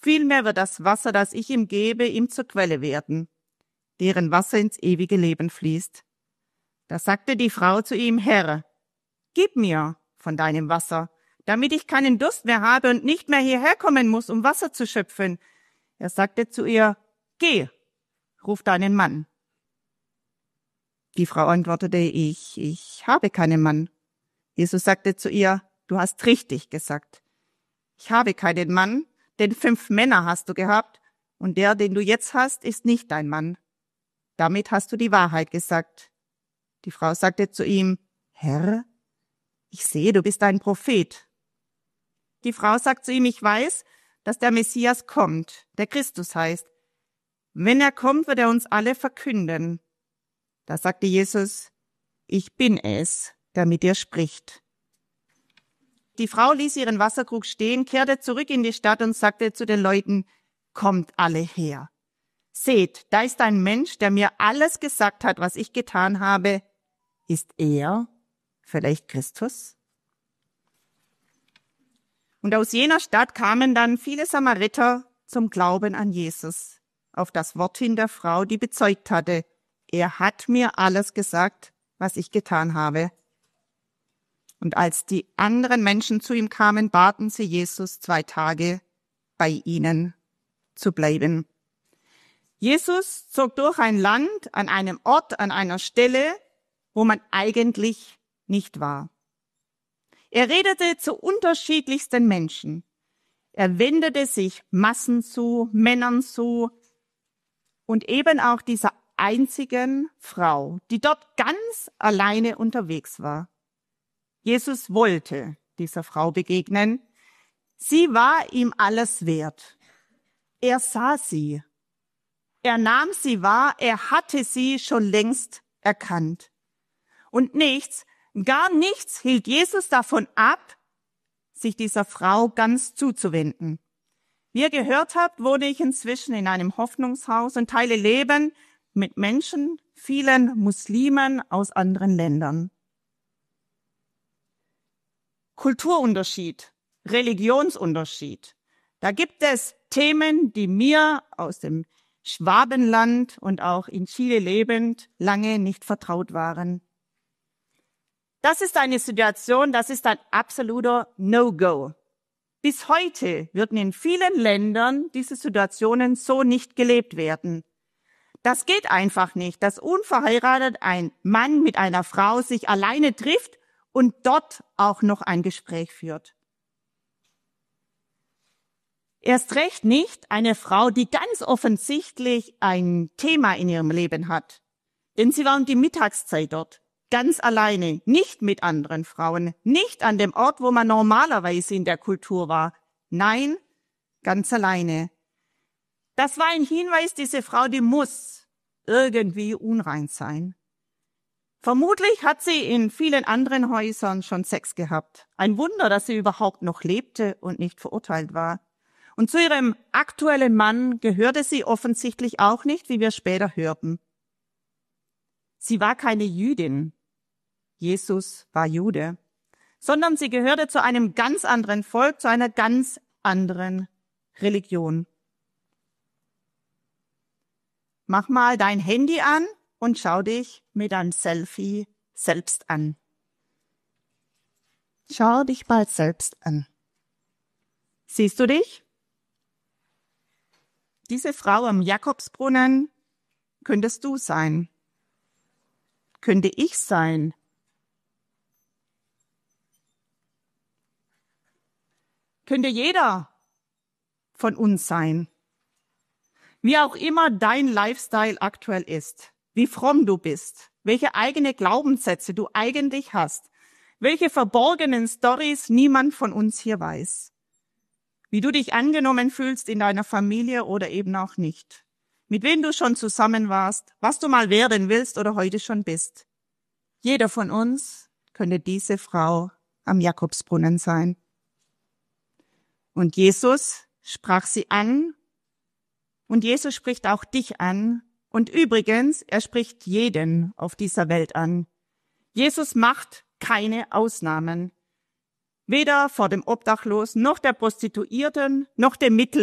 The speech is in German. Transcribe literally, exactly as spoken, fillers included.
Vielmehr wird das Wasser, das ich ihm gebe, ihm zur Quelle werden, deren Wasser ins ewige Leben fließt. Da sagte die Frau zu ihm, Herr, gib mir von deinem Wasser, damit ich keinen Durst mehr habe und nicht mehr hierher kommen muss, um Wasser zu schöpfen. Er sagte zu ihr, geh, ruf deinen Mann. Die Frau antwortete, ich, ich habe keinen Mann. Jesus sagte zu ihr, du hast richtig gesagt. Ich habe keinen Mann, denn fünf Männer hast du gehabt, und der, den du jetzt hast, ist nicht dein Mann. Damit hast du die Wahrheit gesagt. Die Frau sagte zu ihm, Herr, ich sehe, du bist ein Prophet. Die Frau sagt zu ihm, ich weiß, dass der Messias kommt, der Christus heißt. Wenn er kommt, wird er uns alle verkünden. Da sagte Jesus, ich bin es, der mit dir spricht. Die Frau ließ ihren Wasserkrug stehen, kehrte zurück in die Stadt und sagte zu den Leuten, kommt alle her. Seht, da ist ein Mensch, der mir alles gesagt hat, was ich getan habe. Ist er vielleicht Christus? Und aus jener Stadt kamen dann viele Samariter zum Glauben an Jesus, auf das Wort hin der Frau, die bezeugt hatte, er hat mir alles gesagt, was ich getan habe. Und als die anderen Menschen zu ihm kamen, baten sie Jesus, zwei Tage bei ihnen zu bleiben. Jesus zog durch ein Land, an einem Ort, an einer Stelle, wo man eigentlich nicht war. Er redete zu unterschiedlichsten Menschen. Er wendete sich Massen zu, Männern zu und eben auch dieser einzigen Frau, die dort ganz alleine unterwegs war. Jesus wollte dieser Frau begegnen. Sie war ihm alles wert. Er sah sie. Er nahm sie wahr. Er hatte sie schon längst erkannt. Und nichts, gar nichts hielt Jesus davon ab, sich dieser Frau ganz zuzuwenden. Wie ihr gehört habt, wohne ich inzwischen in einem Hoffnungshaus und teile Leben mit Menschen, vielen Muslimen aus anderen Ländern. Kulturunterschied, Religionsunterschied. Da gibt es Themen, die mir aus dem Schwabenland und auch in Chile lebend lange nicht vertraut waren. Das ist eine Situation, das ist ein absoluter No-Go. Bis heute würden in vielen Ländern diese Situationen so nicht gelebt werden. Das geht einfach nicht, dass unverheiratet ein Mann mit einer Frau sich alleine trifft und dort auch noch ein Gespräch führt. Erst recht nicht eine Frau, die ganz offensichtlich ein Thema in ihrem Leben hat. Denn sie war um die Mittagszeit dort, ganz alleine, nicht mit anderen Frauen, nicht an dem Ort, wo man normalerweise in der Kultur war. Nein, ganz alleine. Das war ein Hinweis, diese Frau, die muss irgendwie unrein sein. Vermutlich hat sie in vielen anderen Häusern schon Sex gehabt. Ein Wunder, dass sie überhaupt noch lebte und nicht verurteilt war. Und zu ihrem aktuellen Mann gehörte sie offensichtlich auch nicht, wie wir später hörten. Sie war keine Jüdin. Jesus war Jude. Sondern sie gehörte zu einem ganz anderen Volk, zu einer ganz anderen Religion. Mach mal dein Handy an und schau dich mit einem Selfie selbst an. Schau dich bald selbst an. Siehst du dich? Diese Frau am Jakobsbrunnen könntest du sein. Könnte ich sein. Könnte jeder von uns sein. Wie auch immer dein Lifestyle aktuell ist, wie fromm du bist, welche eigene Glaubenssätze du eigentlich hast, welche verborgenen Storys niemand von uns hier weiß, wie du dich angenommen fühlst in deiner Familie oder eben auch nicht, mit wem du schon zusammen warst, was du mal werden willst oder heute schon bist. Jeder von uns könnte diese Frau am Jakobsbrunnen sein. Und Jesus sprach sie an und Jesus spricht auch dich an. Und übrigens, er spricht jeden auf dieser Welt an. Jesus macht keine Ausnahmen. Weder vor dem Obdachlosen, noch der Prostituierten, noch dem Mittel